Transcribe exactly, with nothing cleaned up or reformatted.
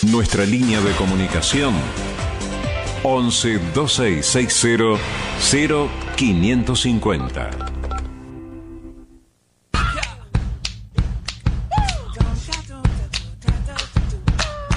Nuestra línea de comunicación once, veintiséis sesenta, cero quinientos cincuenta.